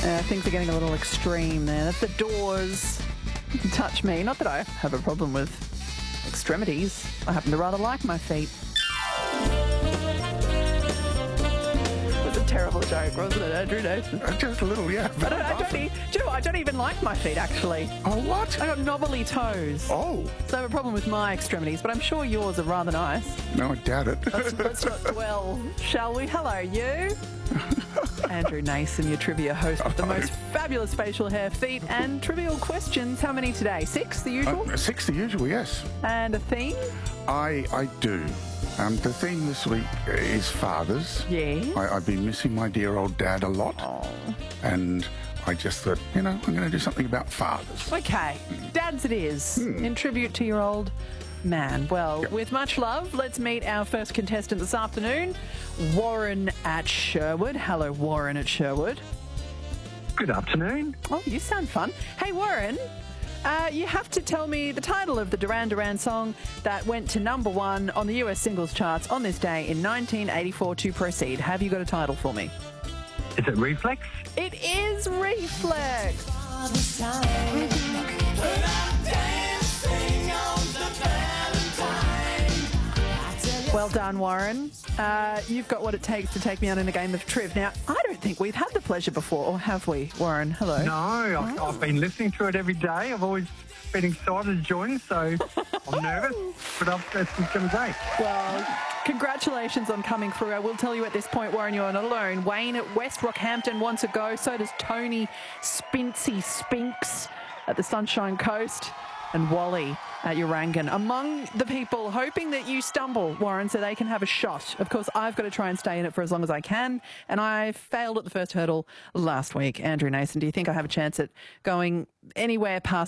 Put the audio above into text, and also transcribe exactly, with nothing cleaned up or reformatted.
Uh, things are getting a little extreme there. That's the Doors. Touch Me. Not that I have a problem with extremities. I happen to rather like my feet. It was a terrible joke, wasn't it, Andrew Nathan? Uh, Just a little, yeah. I don't, I don't, e- do you know what? I don't even like my feet, actually. Oh, what? I got knobbly toes. Oh, So I have a problem with my extremities, but I'm sure yours are rather nice. no, I doubt it. Let's, let's not dwell, shall we? Hello, you. Andrew Nason, your trivia host with the most fabulous facial hair, feet, and trivial questions. How many today? Six, the usual? Uh, six, the usual, yes. And a theme? I I do. Um, the theme this week is fathers. Yeah. I, I've been missing my dear old dad a lot. And I just thought, you know, I'm going to do something about fathers. Okay, dads it is, in tribute to your old man. Well, Yep. with much love, let's meet our first contestant this afternoon, Warren at Sherwood. Hello, Warren at Sherwood. Good afternoon. Oh, you sound fun. Hey, Warren, uh, you have to tell me the title of the Duran Duran song that went to number one on the U S singles charts on this day in nineteen eighty-four to proceed. Have you got a title for me? Is it Reflex? It is Reflex. Well done, Warren. Uh, you've got what it takes to take me on in a game of Triv. Now, I don't think we've had the pleasure before, or have we, Warren? Hello. No, I've, I've been listening to it every day. I've always been excited to join, so I'm nervous, but I've, it's going to be great. Well, congratulations on coming through. I will tell you at this point, Warren, you're not alone. Wayne at West Rockhampton wants a go. So does Tony Spincy Spinks at the Sunshine Coast. And Wally at Urangan. Among the people hoping that you stumble, Warren, so they can have a shot. Of course, I've got to try and stay in it for as long as I can, and I failed at the first hurdle last week. Andrew Nason, do you think I have a chance at going anywhere past